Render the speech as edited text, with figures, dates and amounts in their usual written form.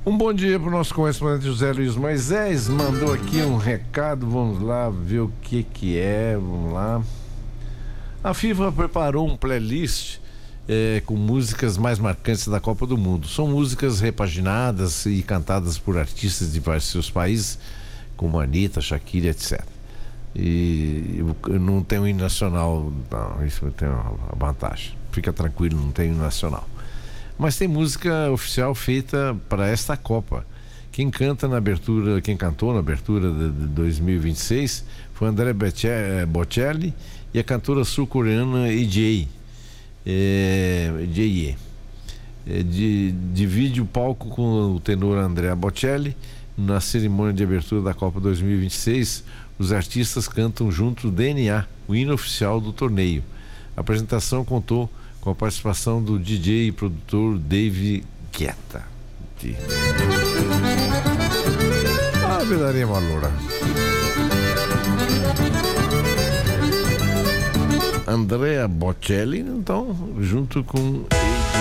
Um bom dia para o nosso correspondente José Luiz Moisés, mandou aqui um recado, vamos lá ver o que é, vamos lá. A FIFA preparou um playlist com músicas mais marcantes da Copa do Mundo. São músicas repaginadas e cantadas por artistas de vários países, como Anitta, Shakira, etc. E não tem um hino nacional, não, isso tem uma vantagem. Fica tranquilo, não tem hino nacional. Mas tem música oficial feita para esta Copa. Quem cantou na abertura de 2026 foi André Bocelli e a cantora sul-coreana EJ. Divide o palco com o tenor Andrea Bocelli. Na cerimônia de abertura da Copa 2026, os artistas cantam junto o DNA, o hino oficial do torneio. A apresentação contou com a participação do DJ e produtor Dave Guetta. Vedremo allora. Andrea Bocelli, então, junto com